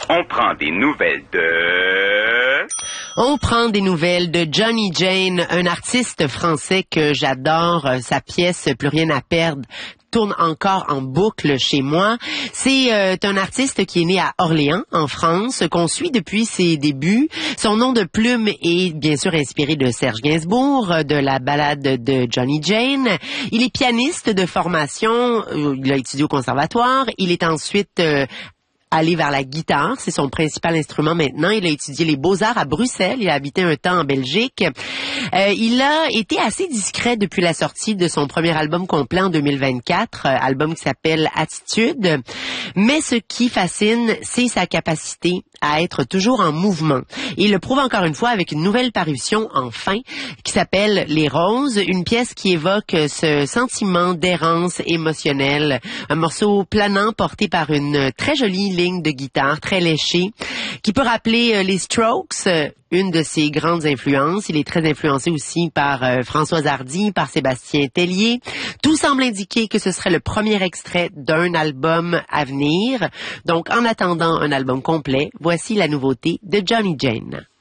On prend des nouvelles de... On prend des nouvelles de Johnny Jane, un artiste français que j'adore. Sa pièce Plus rien à perdre tourne encore en boucle chez moi. C'est un artiste qui est né à Orléans, en France, qu'on suit depuis ses débuts. Son nom de plume est bien sûr inspiré de Serge Gainsbourg, de la ballade de Johnny Jane. Il est pianiste de formation, il a étudié au conservatoire. Il est ensuite aller vers la guitare, c'est son principal instrument maintenant. Il a étudié les beaux-arts à Bruxelles, il a habité un temps en Belgique. Il a été assez discret depuis la sortie de son premier album complet en 2024, album qui s'appelle Attitude. Mais ce qui fascine, c'est sa capacité à être toujours en mouvement. Et il le prouve encore une fois avec une nouvelle parution, enfin, qui s'appelle Les Roses, une pièce qui évoque ce sentiment d'errance émotionnelle. Un morceau planant porté par une très jolie ligne de guitare, très léchée, qui peut rappeler les Strokes, une de ses grandes influences. Il est très influencé aussi par Françoise Hardy, par Sébastien Tellier. Tout semble indiquer que ce serait le premier extrait d'un album à venir. Donc, en attendant un album complet, voici la nouveauté de Johnny Jane.